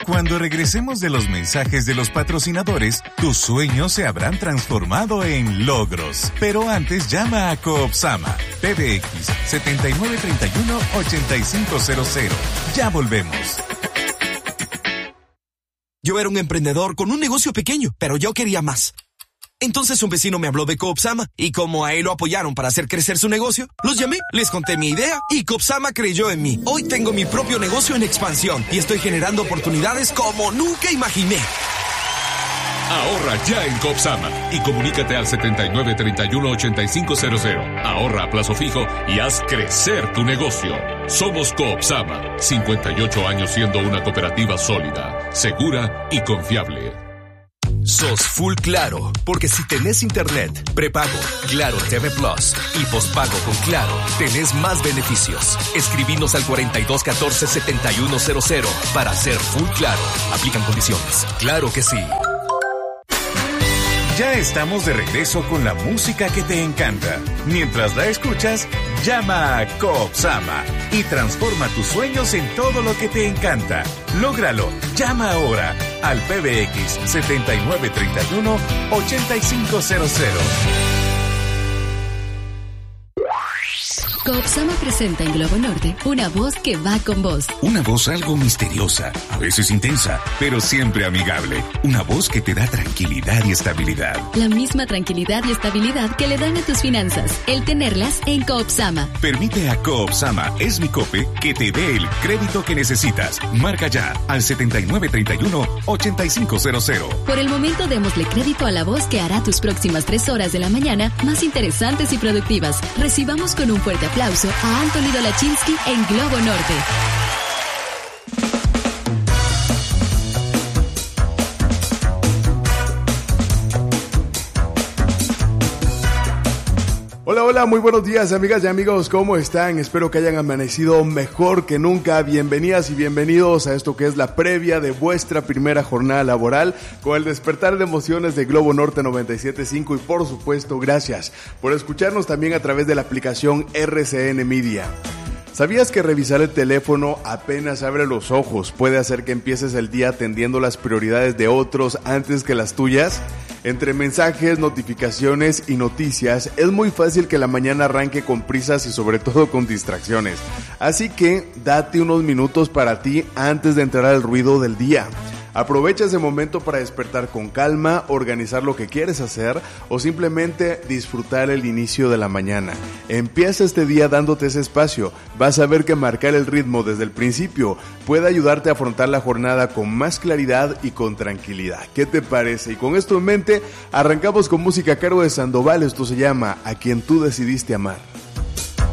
Cuando regresemos de los mensajes de los patrocinadores, tus sueños se habrán transformado en logros. Pero antes llama a Coopsama, PBX 7931-8500. Ya volvemos. Yo era un emprendedor con un negocio pequeño, pero yo quería más. Entonces un vecino me habló de Coopsama y como a él lo apoyaron para hacer crecer su negocio, los llamé, les conté mi idea y Coopsama creyó en mí. Hoy tengo mi propio negocio en expansión y estoy generando oportunidades como nunca imaginé. Ahorra ya en Coopsama y comunícate al 7931-8500. Ahorra a plazo fijo y haz crecer tu negocio. Somos Coopsama, 58 años siendo una cooperativa sólida, segura y confiable. Sos full Claro, porque si tenés internet, prepago, Claro TV Plus y pospago con Claro, tenés más beneficios. Escribinos al 4214-7100 para ser full Claro. Aplican condiciones. Claro que sí. Ya estamos de regreso con la música que te encanta. Mientras la escuchas, llama a Coopsama y transforma tus sueños en todo lo que te encanta. Lógralo. Llama ahora al PBX 7931-8500. Coopsama presenta en Globo Norte una voz que va con vos. Una voz algo misteriosa, a veces intensa, pero siempre amigable. Una voz que te da tranquilidad y estabilidad. La misma tranquilidad y estabilidad que le dan a tus finanzas. El tenerlas en Coopsama. Permite a Coopsama, es mi cope, que te dé el crédito que necesitas. Marca ya al 7931-8500. Por el momento démosle crédito a la voz que hará tus próximas 3 horas de la mañana más interesantes y productivas. Recibamos con un fuerte aplauso a Anthony Dolachinsky en Globo Norte. Hola, hola, muy buenos días, amigas y amigos, ¿cómo están? Espero que hayan amanecido mejor que nunca. Bienvenidas y bienvenidos a esto que es la previa de vuestra primera jornada laboral con el despertar de emociones de Globo Norte 97.5 y por supuesto, gracias por escucharnos también a través de la aplicación RCN Media. ¿Sabías que revisar el teléfono apenas abre los ojos puede hacer que empieces el día atendiendo las prioridades de otros antes que las tuyas? Entre mensajes, notificaciones y noticias, es muy fácil que la mañana arranque con prisas y sobre todo con distracciones. Así que date unos minutos para ti antes de entrar al ruido del día. Aprovecha ese momento para despertar con calma, organizar lo que quieres hacer o simplemente disfrutar el inicio de la mañana. Empieza este día dándote ese espacio. Vas a ver que marcar el ritmo desde el principio puede ayudarte a afrontar la jornada con más claridad y con tranquilidad. ¿Qué te parece? Y con esto en mente, arrancamos con música a cargo de Sandoval. Esto se llama A Quien Tú Decidiste Amar.